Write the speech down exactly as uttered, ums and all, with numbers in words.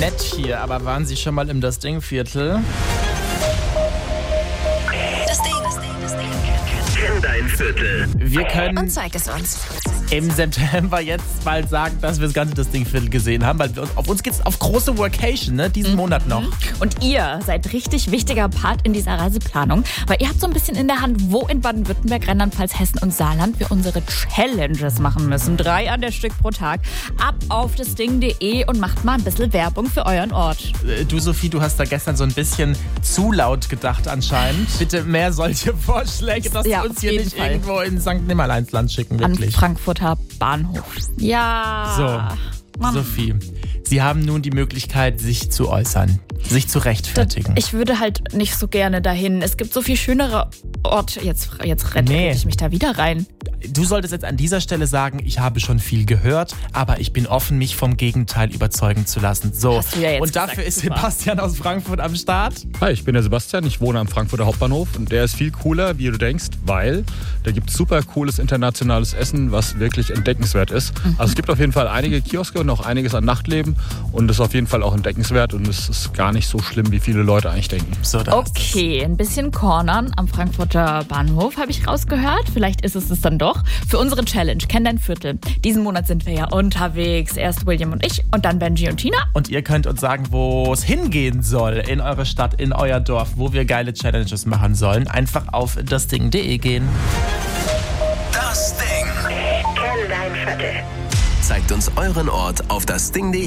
Nett hier, aber waren Sie schon mal im Das Ding-Viertel? Das Ding, das Ding, das Ding. Kenn dein Viertel. Wir können Und zeig es uns. im September jetzt bald sagen, dass wir das ganze Das Ding-Viertel gesehen haben, weil wir uns, auf uns geht's auf große Workation, ne, diesen mhm. Monat noch. Und ihr seid richtig wichtiger Part in dieser Reiseplanung, weil ihr habt so ein bisschen in der Hand, wo in Baden-Württemberg, Rheinland-Pfalz, Hessen und Saarland wir unsere Challenges machen müssen. Drei an der Stück pro Tag. Ab auf das Ding punkt de und macht mal ein bisschen Werbung für euren Ort. Du, Sophie, du hast da gestern so ein bisschen zu laut gedacht anscheinend. Bitte mehr solche Vorschläge, dass Ja, du uns auf hier jeden nicht Fall. irgendwo in Sankt Nimmerleinsland schicken, An wirklich. Frankfurter Bahnhof. Ja. So, Mann. Sophie, Sie haben nun die Möglichkeit, sich zu äußern, sich zu rechtfertigen. Ich würde halt nicht so gerne dahin. Es gibt so viel schönere Orte. Jetzt, jetzt rette Nee. ich mich da wieder rein. Du solltest jetzt an dieser Stelle sagen, ich habe schon viel gehört, aber ich bin offen, mich vom Gegenteil überzeugen zu lassen. So, Hast du ja jetzt und dafür gesagt, ist super. Sebastian aus Frankfurt am Start. Hi, ich bin der Sebastian, ich wohne am Frankfurter Hauptbahnhof und der ist viel cooler, wie du denkst, weil da gibt es super cooles internationales Essen, was wirklich entdeckenswert ist. Mhm. Also es gibt auf jeden Fall einige Kioske und auch einiges an Nachtleben und das ist auf jeden Fall auch entdeckenswert und es ist gar nicht so schlimm, wie viele Leute eigentlich denken. So, da ist Okay, ein bisschen cornern am Frankfurter Bahnhof habe ich rausgehört. Vielleicht ist es es dann doch. Für unsere Challenge, kenn dein Viertel. Diesen Monat sind wir ja unterwegs. Erst William und ich und dann Benji und Tina. Und ihr könnt uns sagen, wo es hingehen soll in eure Stadt, in euer Dorf, wo wir geile Challenges machen sollen. Einfach auf das Ding punkt de gehen. Das Ding. Kenn dein Viertel. Zeigt uns euren Ort auf das Ding punkt de.